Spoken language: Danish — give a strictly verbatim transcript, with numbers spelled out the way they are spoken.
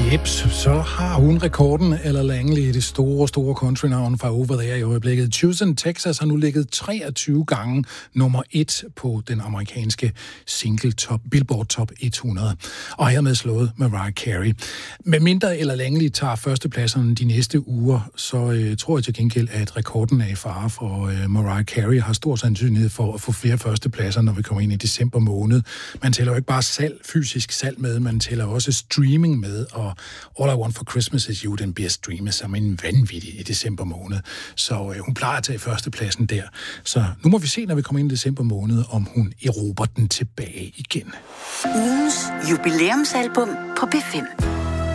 Jeps, så har hun rekorden, eller Langley, det store, store countrynavn fra Over There i øjeblikket. Houston, Texas har nu ligget treogtyve gange nummer et på den amerikanske single top, Billboard Top hundrede, og hermed slået Mariah Carey. Med mindre eller Langley tager førstepladserne de næste uger, så øh, tror jeg til gengæld, at rekorden er i fare, for øh, Mariah Carey har stor sandsynlighed for at få flere førstepladser, når vi kommer ind i december måned. Man tæller jo ikke bare salg, fysisk salg med, man tæller også streaming med, og All I Want for Christmas is You, den bliver streamet som en vanvittig i december måned. Så øh, hun plejer at tage førstepladsen der. Så nu må vi se, når vi kommer ind i december måned, om hun erobrer den tilbage igen. Ugens jubilæumsalbum på B fem.